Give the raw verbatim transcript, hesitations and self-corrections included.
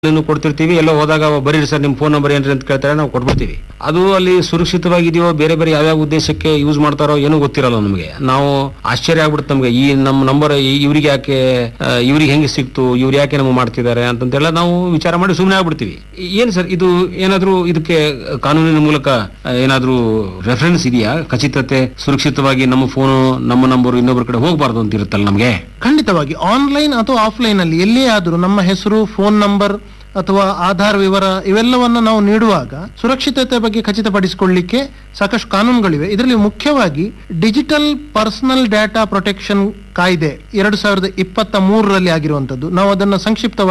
ಕೊಡ್ತಿರ್ತೀವಿ. ಎಲ್ಲೋ ಹೋದಾಗ ಬರೀ ಸರ್ ನಿಮ್ಮ ಫೋನ್ ನಂಬರ್ ಏನ್ರಿ ಅಂತ ಕೇಳ್ತಾರೆ, ನಾವು ಕೊಟ್ಬಿಡ್ತೀವಿ. ಅದು ಅಲ್ಲಿ ಸುರಕ್ಷಿತವಾಗಿದೆಯೋ ಬೇರೆ ಬೇರೆ ಯಾವ್ಯಾವ ಉದ್ದೇಶಕ್ಕೆ ಯೂಸ್ ಮಾಡ್ತಾರೋ ಏನೂ ಗೊತ್ತಿರಲ್ಲ ನಮಗೆ. ನಾವು ಆಶ್ಚರ್ಯ ಆಗ್ಬಿಡುತ್ತೆ ನಮಗೆ, ಈ ನಮ್ಮ ನಂಬರ್ ಇವ್ರಿಗೆ ಯಾಕೆ ಇವ್ರಿಗೆ ಹೆಂಗೆ ಸಿಕ್ತು, ಇವ್ರು ಯಾಕೆ ನಮಗೆ ಮಾಡ್ತಿದ್ದಾರೆ ಅಂತಂತೆಲ್ಲ ನಾವು ವಿಚಾರ ಮಾಡಿ ಸುಮ್ಮನೆ ಆಗ್ಬಿಡ್ತೀವಿ. ಏನ್ ಸರ್ ಇದು ಏನಾದ್ರೂ ಇದಕ್ಕೆ ಕಾನೂನಿನ ಮೂಲಕ ಏನಾದ್ರೂ ರೆಫರೆನ್ಸ್ ಇದೆಯಾ? ಖಚಿತತೆ ಸುರಕ್ಷಿತವಾಗಿ ನಮ್ಮ ಫೋನು ನಮ್ಮ ನಂಬರ್ ಇನ್ನೊಬ್ಬರ ಕಡೆ ಹೋಗಬಾರ್ದು ಅಂತ ಇರುತ್ತಲ್ಲ ನಮಗೆ. ಖಂಡಿತವಾಗಿ ಆನ್ಲೈನ್ ಅಥವಾ ಆಫ್ಲೈನ್ ಅಲ್ಲಿ ಎಲ್ಲೇ ಆದ್ರೂ ನಮ್ಮ ಹೆಸರು, ಫೋನ್ ನಂಬರ್ ಅಥವಾ ಆಧಾರ್ ವಿವರ ಇವೆಲ್ಲವನ್ನ ನಾವು ನೀಡುವಾಗ ಸುರಕ್ಷಿತತೆ ಬಗ್ಗೆ ಖಚಿತಪಡಿಸಿಕೊಳ್ಳಿಕ್ಕೆ ಸಾಕಷ್ಟು ಕಾನೂನುಗಳಿವೆ. ಇದರಲ್ಲಿ ಮುಖ್ಯವಾಗಿ ಡಿಜಿಟಲ್ ಪರ್ಸನಲ್ ಡಾಟಾ ಪ್ರೊಟೆಕ್ಷನ್ ಕಾಯ್ದೆ ಎರಡು ಸಾವಿರದ ಇಪ್ಪತ್ತ ಮೂರರಲ್ಲಿ ಆಗಿರುವಂತದ್ದು. ನಾವು ಅದನ್ನ ಸಂಕ್ಷಿಪ್ತವಾಗಿ